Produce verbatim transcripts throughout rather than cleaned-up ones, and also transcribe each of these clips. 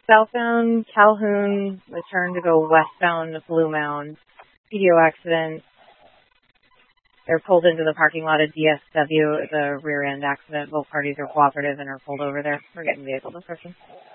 Southbound Calhoun, was turned to go westbound to Blue Mound. P D O accident. They're pulled into the parking lot at D S W. It's a rear end accident. Both parties are cooperative and are pulled over there. We're getting vehicle description.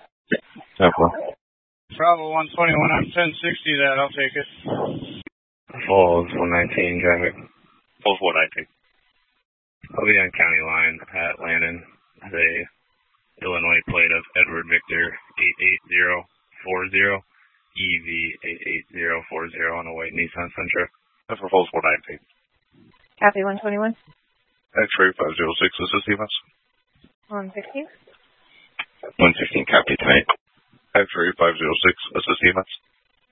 Bravo one twenty-one, I'm ten sixty that, I'll take it. Falls one nineteen, traffic. Falls one nineteen. I'll be on county line at Landon. The Illinois plate of Edward Victor eight eight zero four zero, E V eight eight zero four zero on a white Nissan Sentra. That's for Falls one nineteen. Copy one twenty-one. X-ray five zero six, assist E M S. one sixteen. one sixteen, copy tonight. X-ray five zero six, assist E M S.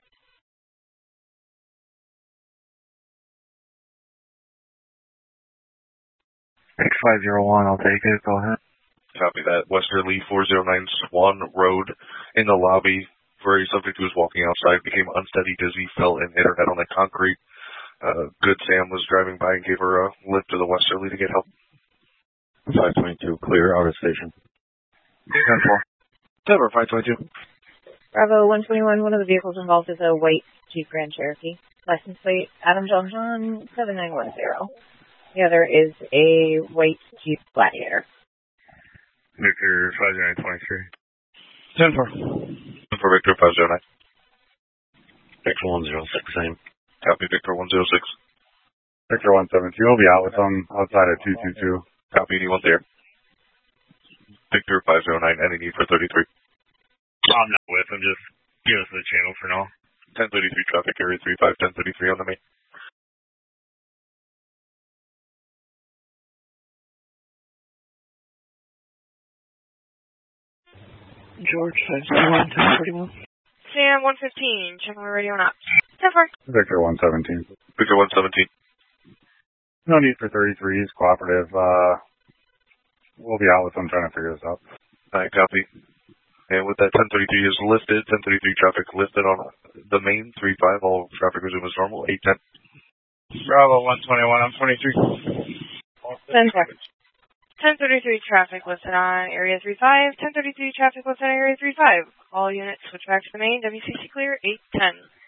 X five zero one, I'll take it, go ahead. Copy that. Westerly four zero nine Swan Road. In the lobby, where a subject who was walking outside became unsteady, dizzy, fell and hit her head on the concrete. Uh, Good Sam was driving by and gave her a lift to the Westerly to get help. five twenty-two, clear, out of station. ten four. Denver, five twenty-two. Bravo one twenty-one, one of the vehicles involved is a white Jeep Grand Cherokee. License plate Adam John John seven nine one zero. The other is a white Jeep Gladiator. Victor five zero nine twenty-three. ten four. ten for Victor five zero nine. Victor one zero six, same. Copy Victor one zero six. Victor one seventeen, we'll be out with them outside of two two two. Copy anyone there. Victor five zero nine, any need for thirty-three. I'm not with him, just give us the channel for now. ten thirty-three traffic, area three five, ten thirty-three on the main. George five zero one, ten forty-one. Sam one fifteen, checking my radio and up. ten four. Victor one seventeen. Victor one seventeen. No need for thirty-threes, cooperative. Uh, we'll be out with them trying to figure this out. Alright, copy. And with that, ten thirty-three is lifted. ten thirty-three traffic lifted on the main three five. All traffic resume as normal. eight ten. Bravo one twenty-one, I'm twenty-three. ten four. ten thirty-three traffic listed on area three five. ten thirty-three traffic listed on area three five. All units switch back to the main. W C C clear, eight ten.